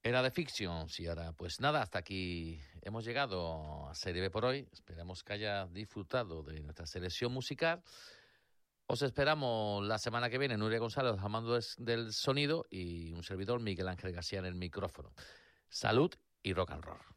Era de Fictions y ahora pues nada, hasta aquí hemos llegado a Serie B por hoy. Esperamos que haya disfrutado de nuestra selección musical. Os esperamos la semana que viene. Nuria González al mando del sonido y un servidor, Miguel Ángel García, en el micrófono. Salud y rock and roll.